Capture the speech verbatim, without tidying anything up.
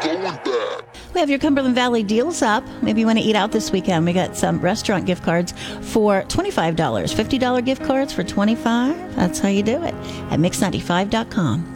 going back. We have your Cumberland Valley deals up. Maybe you want to eat out this weekend. We got some restaurant gift cards for twenty-five dollars, fifty dollars gift cards for twenty-five dollars. That's how you do it at mix ninety-five dot com.